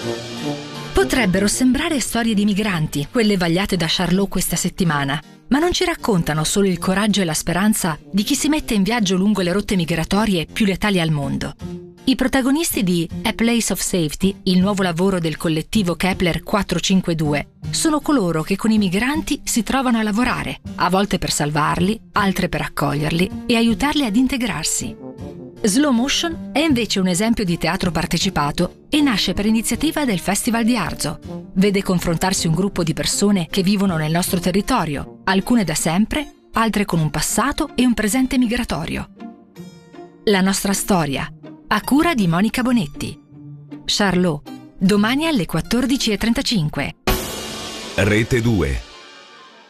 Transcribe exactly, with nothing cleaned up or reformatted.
Potrebbero sembrare storie di migranti, quelle vagliate da Charlot questa settimana, ma non ci raccontano solo il coraggio e la speranza di chi si mette in viaggio lungo le rotte migratorie più letali al mondo. I protagonisti di A Place of Safety, il nuovo lavoro del collettivo Kepler quattrocentocinquantadue, sono coloro che con i migranti si trovano a lavorare, a volte per salvarli, altre per accoglierli e aiutarli ad integrarsi. Slow Motion è invece un esempio di teatro partecipato e nasce per iniziativa del Festival di Arzo. Vede confrontarsi un gruppo di persone che vivono nel nostro territorio, alcune da sempre, altre con un passato e un presente migratorio. La nostra storia, a cura di Monica Bonetti. Charlot, domani alle quattordici e trentacinque. Rete due.